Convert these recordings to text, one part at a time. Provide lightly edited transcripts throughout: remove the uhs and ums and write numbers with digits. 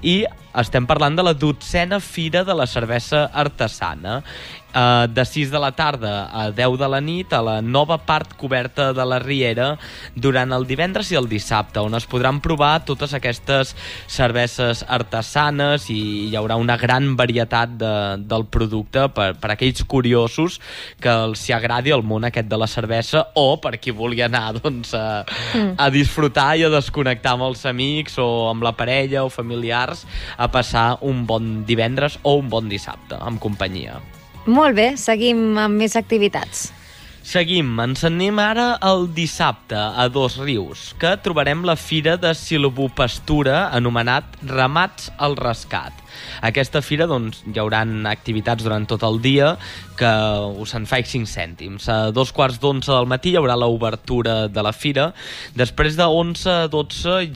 i estem parlant de la 12a Fira de la Cervesa Artesana, de 6 de la tarda a 10 de la nit a la nova part coberta de la Riera durant el divendres i el dissabte, on es podran provar totes aquestes cerveses artesanes i hi haurà una gran varietat del producte per aquells curiosos que els agradi el món aquest de la cervesa, o per qui vulgui anar doncs, a disfrutar i a desconnectar amb els amics o amb la parella o familiars, a passar un bon divendres o un bon dissabte amb companyia. Molt bé, seguim amb més activitats. Seguim, ens anem ara el dissabte a Dosrius, que trobarem la fira de silvopastura anomenat Ramats al Rescat. Aquesta fira doncs, hi haurà activitats durant tot el dia que us en faig 5 cèntims. A 2:15 del matí hi haurà l'obertura de la fira. Després de 11 a 12 hi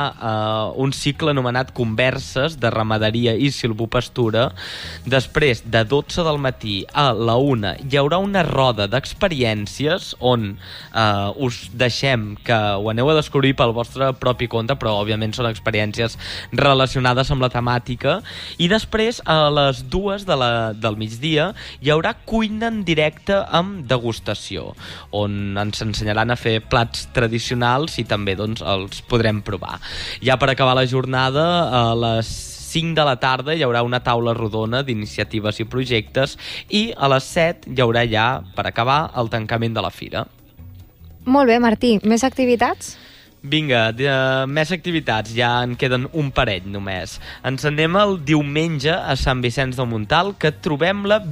haurà un cicle anomenat Converses de ramaderia i silvopastura. Després, de 12 del matí a la 1 hi haurà una roda d'experiències on us deixem que ho aneu a descobrir pel vostre propi compte, però òbviament són experiències relacionades amb la temàtica. I després, a les 2 del migdia, hi haurà cuina en directe amb degustació, on ens ensenyaran a fer plats tradicionals i també doncs, els podrem provar. Ja per acabar la jornada, a les 5 de la tarda hi haurà una taula rodona d'iniciatives i projectes i a les 7 hi haurà ja, per acabar, el tancament de la fira. Molt bé, Martí. Més activitats? Vinga, més activitats, ja en queden un parell només. Ens anem el diumenge a Sant Vicenç de Montalt, que trobem la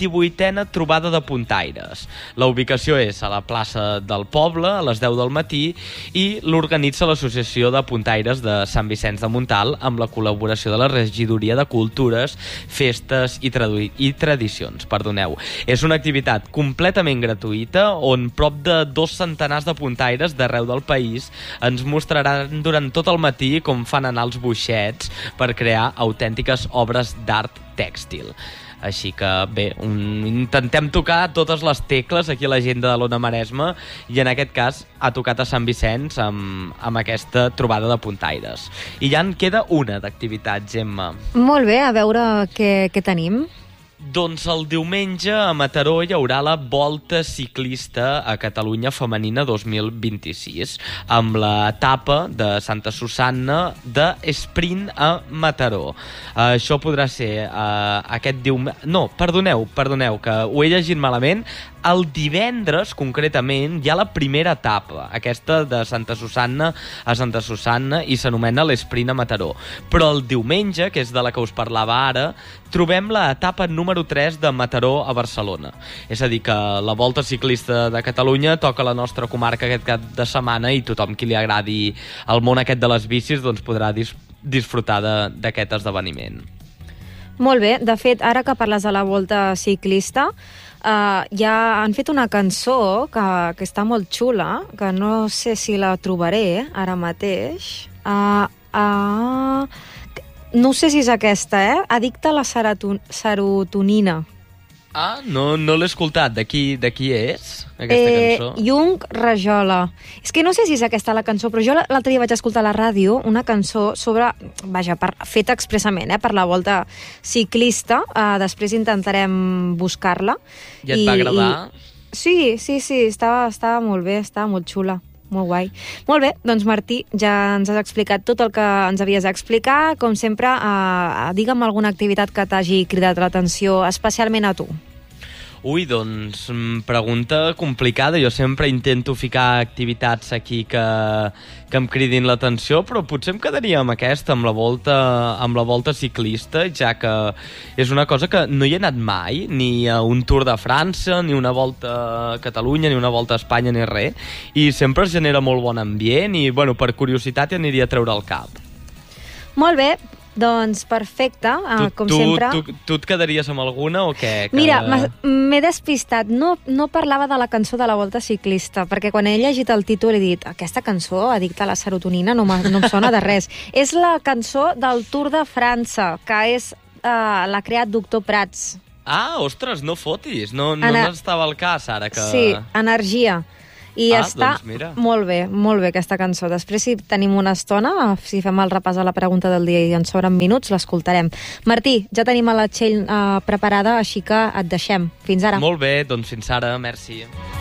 28a trobada de puntaires. La ubicació és a la plaça del poble, a les 10 del matí, i l'organitza l'Associació de Puntaires de Sant Vicenç de Montalt amb la col·laboració de la Regidoria de Cultures, Festes i Tradicions. És una activitat completament gratuïta on prop de 2 centenars de puntaires d'arreu del país ens mostraran durant tot el matí com fan anar els boixets per crear autèntiques obres d'art tèxtil. Així que, bé, intentem tocar totes les tecles aquí a l'agenda de l'Ona Maresme i en aquest cas ha tocat a Sant Vicenç amb aquesta trobada de puntaires. I ja en queda una d'activitat, Gemma. Molt bé, a veure què tenim. Doncs el diumenge a Mataró hi haurà la Volta Ciclista a Catalunya Femenina 2026 amb l'etapa de Santa Susanna de sprint a Mataró. Això podrà ser aquest diumenge... No, perdoneu, que ho he llegit malament. El divendres, concretament, hi ha la primera etapa, aquesta de Santa Susanna a Santa Susanna, i s'anomena l'Sprint a Mataró. Però el diumenge, que és de la que us parlava ara, trobem l'etapa número 3 de Mataró a Barcelona. És a dir, que la Volta Ciclista de Catalunya toca la nostra comarca aquest cap de setmana i tothom qui li agradi el món aquest de les bicis doncs podrà disfrutar d'aquest esdeveniment. Molt bé, de fet, ara que parles de la Volta Ciclista, ja han fet una cançó que està molt xula, que no sé si la trobaré ara mateix. No sé si és aquesta, Addicte a la serotonina. No l'he escoltat. De qui és aquesta cançó? Jung Rajola. És que no sé si és aquesta la cançó, però jo l'altre dia vaig escoltar a la ràdio una cançó feta expressament per la Volta Ciclista. Després intentarem buscar-la. I et va agradar? Sí, estava molt bé, estava molt xula. Molt guai. Molt bé, doncs Martí, ja ens has explicat tot el que ens havies d'explicar. Com sempre, digue'm alguna activitat que t'hagi cridat l'atenció, especialment a tu. Ui, doncs, pregunta complicada. Jo sempre intento ficar activitats aquí que em cridin l'atenció, però potser em quedaria amb aquesta, amb la volta ciclista, ja que és una cosa que no hi he anat mai, ni a un Tour de França, ni una volta a Catalunya, ni una volta a Espanya, ni res, i sempre es genera molt bon ambient i, bueno, per curiositat ja aniria a treure el cap. Molt bé, doncs perfecte, com sempre. Tu et quedaries amb alguna o què? Mira, m'he despistat. No parlava de la cançó de la Volta Ciclista, perquè quan he llegit el títol he dit aquesta cançó, Addicte a la serotonina, no em sona de res. És la cançó del Tour de França, que l'ha creat Doctor Prats. Ostres, no fotis. No n'estava al cas ara que... Sí, Energia. I està doncs mira. molt bé aquesta cançó. Després, si tenim una estona, si fem el repàs a la pregunta del dia i ens sobren minuts, l'escoltarem. Martí, ja tenim a la Txell preparada, així que et deixem. Fins ara. Molt bé, doncs fins ara, merci.